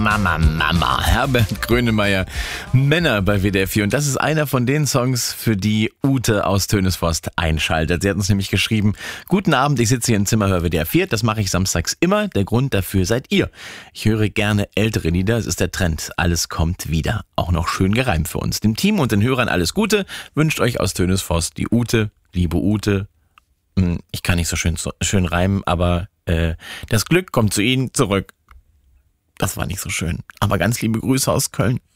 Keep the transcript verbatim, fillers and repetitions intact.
Mama, Mama. Herbert Grönemeyer, Männer bei W D R vier. Und das ist einer von den Songs, für die Ute aus Tönesforst einschaltet. Sie hat uns nämlich geschrieben: Guten Abend, ich sitze hier im Zimmer, höre W D R vier. Das mache ich samstags immer. Der Grund dafür seid ihr. Ich höre gerne ältere Lieder. Es ist der Trend. Alles kommt wieder. Auch noch schön gereimt für uns. Dem Team und den Hörern alles Gute. Wünscht euch aus Tönesforst die Ute. Liebe Ute. Ich kann nicht so schön, so schön reimen, aber äh, das Glück kommt zu Ihnen zurück. Das war nicht so schön. Aber ganz liebe Grüße aus Köln.